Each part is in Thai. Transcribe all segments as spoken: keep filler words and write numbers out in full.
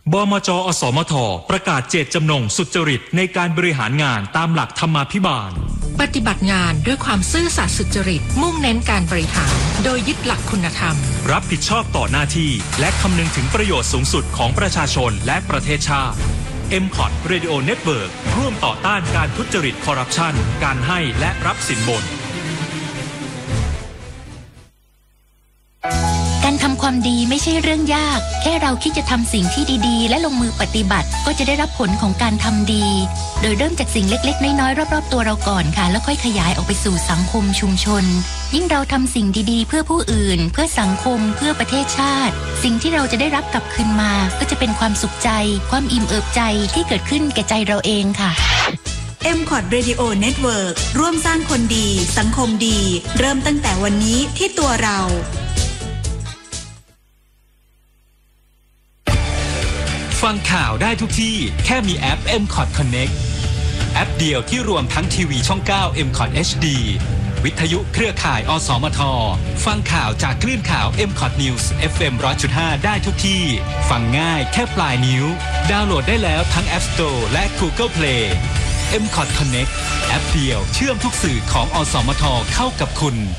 บมจ.อสมท.ประกาศเจตจำนงสุจริตในการบริหารงานตามหลักธรรมาภิบาลปฏิบัติงานด้วยความซื่อสัตย์สุจริตมุ่งเน้นการบริหารโดยยึดหลักคุณธรรมรับผิดชอบต่อหน้าที่และคำนึงถึงประโยชน์สูงสุดของประชาชนและประเทศชาติ เอ็ม คอท Radio Network ร่วมต่อต้านการทุจริตคอร์รัปชันการให้และรับสินบนการทำความดีไม่ใช่เรื่องยากแค่เราคิดจะทำสิ่งที่ดีๆและลงมือปฏิบัติก็จะได้รับผลของการทำดีโดยเริ่มจากสิ่งเล็กๆน้อยๆรอบๆตัวเราก่อนค่ะแล้วค่อยขยายออกไปสู่สังคมชุมชนยิ่งเราทำสิ่งดีๆเพื่อผู้อื่นเพื่อสังคมเพื่อประเทศชาติสิ่งที่เราจะได้รับกลับคืนมาก็จะเป็นความสุขใจความอิ่มเอิบใจที่เกิดขึ้นแก่ใจเราเองค่ะเอ็ม คอท Radio Network ร่วมสร้างคนดีสังคมดีเริ่มตั้งแต่วันนี้ที่ตัวเราฟังข่าวได้ทุกที่แค่มีแอป เอ็ม คอท Connect แอปเดียวที่รวมทั้งทีวีช่องเก้า เอ็ม คอท เอช ดี วิทยุเครือข่ายอสมทฟังข่าวจากคลื่นข่าว เอ็ม คอท News เอฟ เอ็ม หนึ่งร้อยจุดห้า ได้ทุกที่ฟังง่ายแค่ปลายนิ้วดาวน์โหลดได้แล้วทั้ง App Store และ Google Play เอ็ม คอท Connect แอปเดียวเชื่อมทุกสื่อของอสมทเข้ากับคุณ ห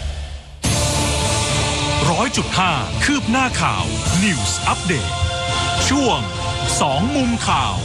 นึ่งร้อยจุดห้า คืบหน้าข่าว News Update ช่วงสองมุมข่าว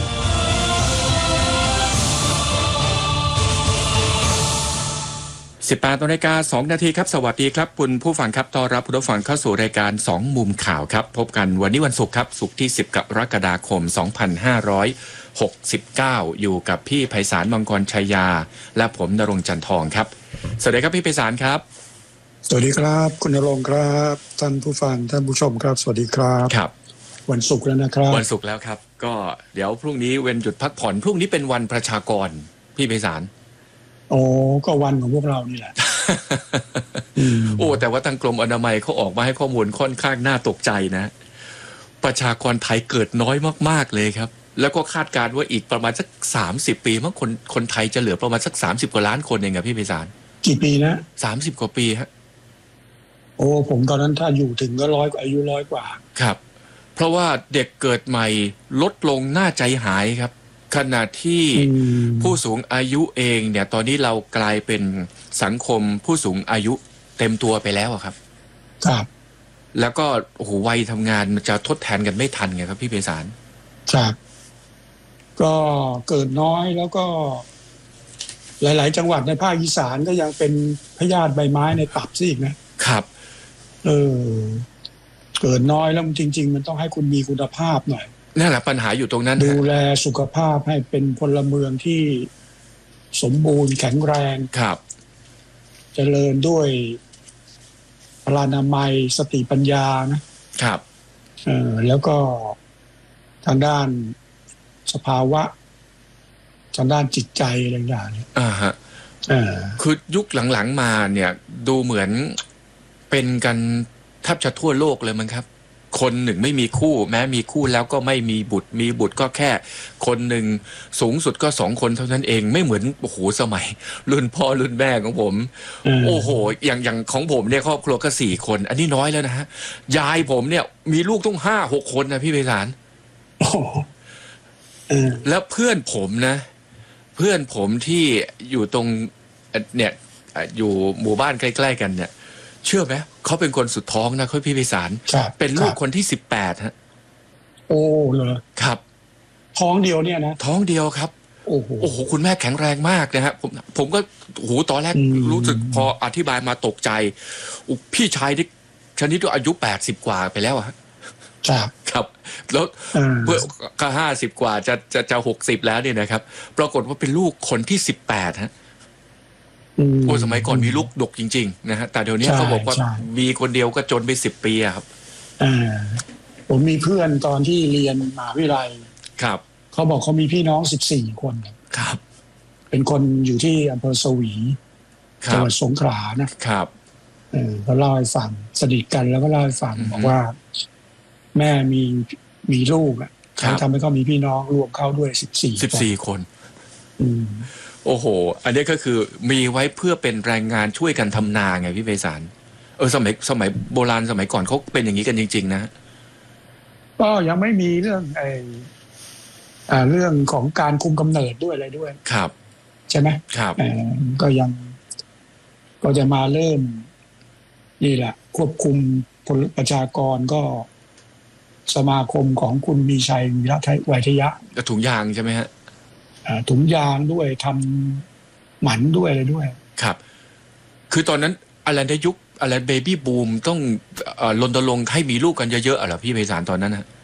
สิบแปดนาฬิกาสองนาทีครับสวัสดีครับคุณผู้ฟังครับต้อนรับผู้ฟังเข้าสู่รายการสองมุมข่าวครับพบกันวันนี้วันศุกร์ครับศุกร์ที่สิบกรกฎาคมสองพันห้าร้อยหกสิบเก้าอยู่กับพี่ไพศาลมังกรชัยยาและผมณรงค์จันทองครับสวัสดีครับพี่ไพศาลครับสวัสดีครับคุณณรงค์ครับท่านผู้ฟังท่านผู้ชมครับสวัสดีครับครับวันศุกร์แล้วนะครับวันศุกร์แล้วครับก็เดี๋ยวพรุ่งนี้เว้นหยุดพักผ่อนพรุ่งนี้เป็นวันประชากรพี่ไพศาลโอ้ก็วันของพวกเรานี่แหละโอ้แต่ว่าทางกรมอนามัยเขาออกมาให้ข้อมูลค่อนข้างน่าตกใจนะประชากรไทยเกิดน้อยมากๆเลยครับแล้วก็คาดการณ์ว่าอีกประมาณสักสามสิบปีมั้งคนคนไทยจะเหลือประมาณสักสามสิบกว่าล้านคนเองครับพี่ไพศาลกี่ปีนะสามสิบกว่าปีฮะโอ้ผมตอนนั้นถ้าอยู่ถึงก็ร้อยกว่าอายุร้อยกว่าครับเพราะว่าเด็กเกิดใหม่ลดลงน่าใจหายครับขณะที่ผู้สูงอายุเองเนี่ยตอนนี้เรากลายเป็นสังคมผู้สูงอายุเต็มตัวไปแล้วครับครับแล้วก็โอ้โหวัยทำงานมันจะทดแทนกันไม่ทันไงครับพี่ไพศาลครับก็เกิดน้อยแล้วก็หลายๆจังหวัดในภาคอีสานก็ยังเป็นพยาธิใบไม้ในตับซะอีกนะครับเออเกิดน้อยแล้วจริงๆมันต้องให้คุณมีคุณภาพหน่อยนั่นแหละปัญหาอยู่ตรงนั้นดูแลสุขภาพให้เป็นพลเมืองที่สมบูรณ์แข็งแรงครับเจริญด้วยพลานามัยสติปัญญานะครับเออแล้วก็ทางด้านสภาวะทางด้านจิตใจอะไรอย่างเงี้ยอ่าฮะอ่าคือยุคหลังๆมาเนี่ยดูเหมือนเป็นกันแทบจะทั่วโลกเลยมั้งครับคนหนึ่งไม่มีคู่แม้มีคู่แล้วก็ไม่มีบุตรมีบุตรก็แค่คนหนึ่งสูงสุดก็สองคนเท่านั้นเองไม่เหมือนโอ้โหสมัยรุ่นพ่อรุ่นแม่ของผมโอ้โหอย่างอย่างของผมเนี่ยครอบครัวก็สี่คนอันนี้น้อยแล้วนะฮะยายผมเนี่ยมีลูกต้องห้าหกคนนะพี่ไพศาลแล้วเพื่อนผมนะเพื่อนผมที่อยู่ตรงเนี่ยอยู่หมู่บ้านใกล้ๆกันเนี่ยเชื่อไหมเขาเป็นคนสุดท้องนะเขาพี่ไพศาลเป็นลูกคนที่สิบแปดฮะโอ้เหรอครับท้องเดียวเนี่ยนะท้องเดียวครับโอ้โหโอ้โหคุณแม่แข็งแรงมากนะฮะผมผมก็โอ้โหตอนแรกรู้สึกพออธิบายมาตกใจพี่ชายที่ชนิดว่าอายุแปดสิบกว่าไปแล้วอะครับครับแล้วเพื่อก็ห้าสิบกว่าจะจะจะหกสิบแล้วเนี่ยนะครับปรากฏว่าเป็นลูกคนที่สิบแปดฮะโอ้สมัยก่อนมีลูกดกจริงๆนะฮะแต่เดี๋ยวนี้เขาบอกว่ามีคนเดียวก็จนไปสิบปีอะครับอ่าผมมีเพื่อนตอนที่เรียนมหาวิทยาลัยครับเขาบอกเขามีพี่น้องสิบสี่คนครับเป็นคนอยู่ที่อำเภอสวีจังหวัดสงขลานะครับเออเขาเล่าให้ฟังสนิทกันแล้วก็เล่าให้ฟังบอกว่าแม่มีมีลูกอ่ะเขาทำให้เขามีพี่น้องรวมเข้าด้วยสิบสี่สิบสี่คนอืมโอ้โหอันนี้ก็คือมีไว้เพื่อเป็นแรงงานช่วยกันทำนาไงพี่ไพศาลเออสมัยสมัยโบราณสมัยก่อนเขาเป็นอย่างนี้กันจริงๆนะก็ยังไม่มีเรื่องไอ้อ่าเรื่องของการคุมกำเนิดด้วยอะไรด้วยครับใช่ไหมครับก็ยังก็จะมาเริ่มนี่แหละควบคุมประชากรก็สมาคมของคุณมีชัยวีระไวยทยะถุงยางใช่ไหมฮะถุงยางด้วยทำหมันด้วยอะไรด้วยครับคือตอนนั้นอะไรในยุคอะไรเบบี้บูมต้องรณรงค์ให้มีลูกกันเยอะๆเหรอพี่ไพศาลตอนนั้นนะ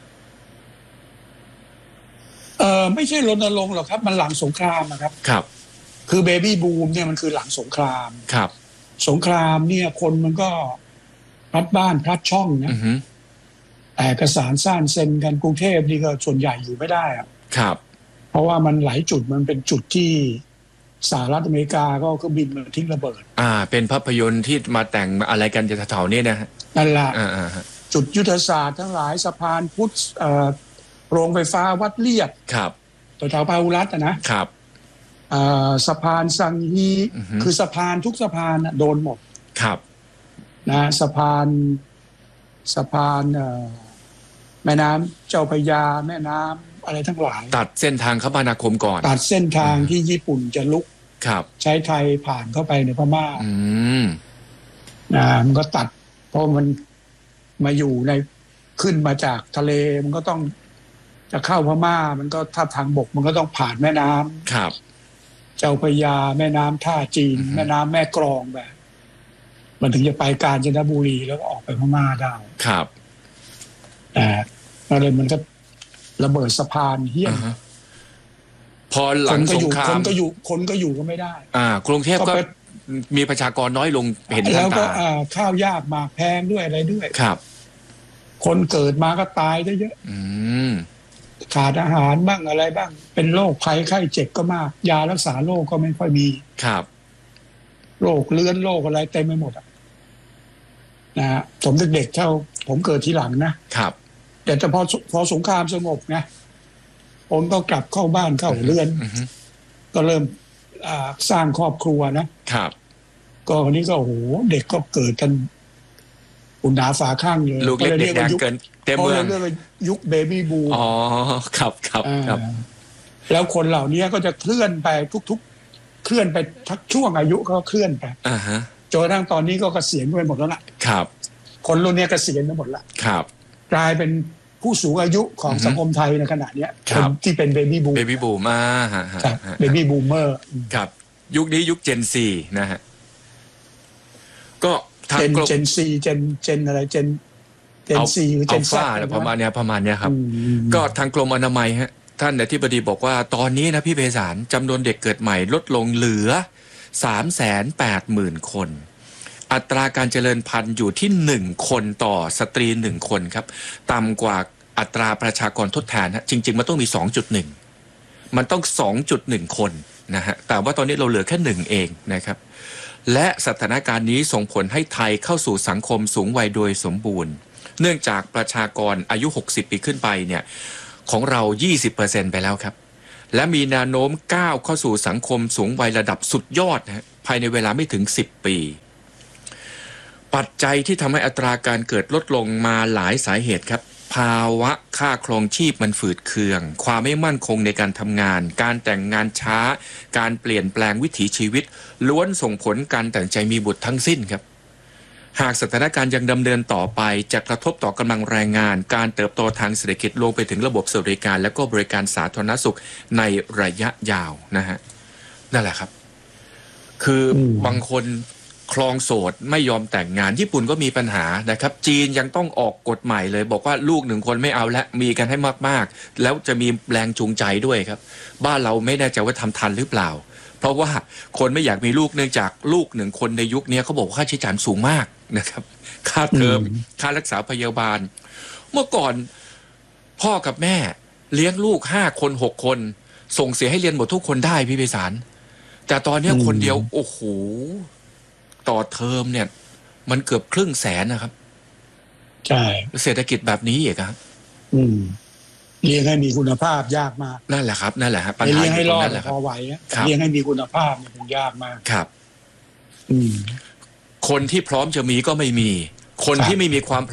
เออไม่ใช่รณรงค์หรอกครับมันหลังสงครามนะครับครับคือเบบี้บูมเนี่ยมันคือหลังสงครามครับสงครามเนี่ยคนมันก็พลัดบ้านพลัดช่องนะแต่เอกสารสร้างเซ็นกันกรุงเทพนี่ก็ส่วนใหญ่อยู่ไม่ได้อะครับเพราะว่ามันหลายจุดมันเป็นจุดที่สหรัฐอเมริกาก็เครื่องบินมาทิ้งระเบิดอ่าเป็นภาพยนตร์ที่มาแต่งอะไรกันจะแถวๆนี้นะฮะนั่นแหละอ่าจุดยุทธศาสตร์ทั้งหลายสะพานพุทธเอ่อโรงไฟฟ้าวัดเลียดครับแถวๆพาหุรัตน์นะครับอ่าสะพานสังฮีคือสะพานทุกสะพานน่ะโดนหมดครับนะสะพานสะพานเอ่อแม่น้ำเจ้าพระยาแม่น้ำอะไรทั้งหลายตัดเส้นทางคมนาคมก่อนตัดเส้นทางที่ญี่ปุ่นจะลุกครับใช้ไทยผ่านเข้าไปในพม่าอืมนะมันก็ตัดเพราะมันมาอยู่ในขึ้นมาจากทะเลมันก็ต้องจะเข้าพม่ามันก็ถ้าทางบกมันก็ต้องผ่านแม่น้ำครับเจ้าพระยาแม่น้ำท่าจีนแม่น้ำแม่กลองแบบมันถึงจะไปกาญจนบุรีแล้วก็ออกไปพม่าได้ครับแต่อะไรมันก็ระเบิดสะพานเหี้ยมพอหลังสงครามคนก็อยู่คนก็อยู่ก็ไม่ได้อ่ากรุงเทพก็มีประชากรน้อยลงเห็นแล้วก็ข้าวยากหมากแพงด้วยอะไรด้วยครับคนเกิดมาก็ตายได้เยอะขาดอาหารบ้างอะไรบ้างเป็นโรคภัยไข้เจ็บก็มากยารักษาโรคก็ไม่ค่อยมีครับโรคเลื้อนโรคอะไรเต็มไปหมดอ่ะนะฮะผมเด็กๆเท่าผมเกิดทีหลังนะครับแต่พอพอสงครามสงบไงผมก็กลับเข้าบ้านเข้าเรือนก็เริ่มสร้างครอบครัวนะครับก็วันนี้ก็โหเด็กก็เกิดกันอุณาฝาข้างเลยลูกเล็กเด็กแดงเกินเต็มเมืองเรียกว่ายุคเบบี้บูมอ๋อครับครับครับแล้วคนเหล่านี้ก็จะเคลื่อนไปทุกๆเคลื่อนไปทักช่วงอายุก็เคลื่อนไปอ่าฮะจนกระทั่งตอนนี้ก็เกษียณไปหมดแล้วล่ะครับคนรุ่นนี้เกษียณไปหมดละครับกลายเป็นผู้สูงอายุของสังคมไทยในขณะนี้คนที่เป็นเบบี้บูมเบบี้บูมอ่าฮะเบบี้บูมเมอร์ครับยุคนี้ยุคเจนซีนะฮะก็เจนเจนซีเจนเจนอะไรเจนเจนซีหรือเจนซ่าอะไรประมาณเนี้ยประมาณเนี้ยครับก็ทางกรมอนามัยฮะท่านอธิบดีบอกว่าตอนนี้นะพี่ไพศาลจำนวนเด็กเกิดใหม่ลดลงเหลือ สามแสนแปดหมื่น คนอัตราการเจริญพันธุ์อยู่ที่หนึ่งคนต่อสตรีหนึ่งคนครับต่ำกว่าอัตราประชากรทดแทนฮะจริงๆมันต้องมี สองจุดหนึ่ง มันต้อง สองจุดหนึ่ง คนนะฮะแต่ว่าตอนนี้เราเหลือแค่หนึ่งเองนะครับและสถานการณ์นี้ส่งผลให้ไทยเข้าสู่สังคมสูงวัยโดยสมบูรณ์เนื่องจากประชากรอายุหกสิบปีขึ้นไปเนี่ยของเรา ยี่สิบเปอร์เซ็นต์ ไปแล้วครับและมีแนวโน้มก้าวเข้าสู่สังคมสูงวัยระดับสุดยอดนะภายในเวลาไม่ถึงสิบปีปัจจัยที่ทำให้อัตราการเกิดลดลงมาหลายสาเหตุครับภาวะค่าครองชีพมันฝืดเคืองความไม่มั่นคงในการทำงานการแต่งงานช้าการเปลี่ยนแปลงวิถีชีวิตล้วนส่งผลการตัดสินใจมีบุตรทั้งสิ้นครับหากสถานการณ์ยังดำเนินต่อไปจะกระทบต่อกำลังแรงงานการเติบโตทางเศรษฐกิจลงไปถึงระบบสวัสดิการและก็บริการสาธารณสุขในระยะยาวนะฮะนั่นแหละครับคือบางคนครองโสดไม่ยอมแต่งงานญี่ปุ่นก็มีปัญหานะครับจีนยังต้องออกกฎใหม่เลยบอกว่าลูกหนึ่งคนไม่เอาและมีกันให้มากๆแล้วจะมีแรงจูงใจด้วยครับบ้านเราไม่แน่ใจว่าทำทันหรือเปล่าเพราะว่าคนไม่อยากมีลูกเนื่องจากลูกหนึ่งคนในยุคนี้เขาบอกค่าใช้จ่ายสูงมากนะครับค่าเทอมค่ารักษาพยาบาลเมื่อก่อนพ่อกับแม่เลี้ยงลูกห้าคนหกคนส่งเสียให้เรียนหมดทุกคนได้พี่ไพศาลแต่ตอนนี้คนเดียวโอ้โหต่อเทอมเนี่ยมันเกือบครึ่งแสนนะครับใช่เศรษฐกิจแบบนี้อีกครับอืมเลี้ยงให้มีคุณภาพยากมากนั่นแหละครับนั่นแหละครับปัญหาเลี้ยงให้รอดพอไหวเลี้ยงให้มีคุณภาพมันคงยากมากครับอืมคนที่พร้อมจะมีก็ไม่มีคนที่ไม่มีความพร้อม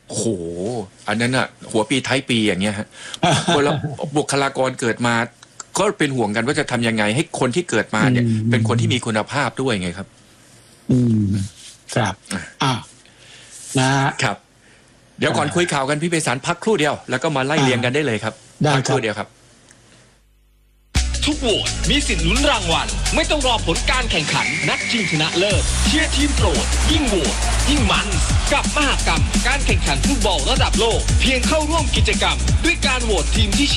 โอ้โหอันนั้นอ่ะหัวปีท้ายปีอย่างเงี้ยฮะ คนละบุคลากรเกิดมาก็เป็นห่วงกันว่าจะทำยังไงให้คนที่เกิดมาเนี่ยเป็นคนที่มีคุณภาพด้วยไงครับอืมครับอ่านะครับเดี๋ยวก่อนคุยข่าวกันพี่ไพศาลพักครู่เดียวแล้วก็มาไล่เรียงกันได้เลยครับพักครู่เดียวครับทุกโหวตมีสิทธิ์ลุ้นรางวัลไม่ต้องรอผลการแข่งขันนัดชิงชนะเลิศเชียร์ทีมโปรดยิ่งโหวตยิ่งมันกับมหกรรมการแข่งขันฟุตบอลระดับโลกเพียงเข้าร่วมกิจกรรมด้วยการโหวตทีมที่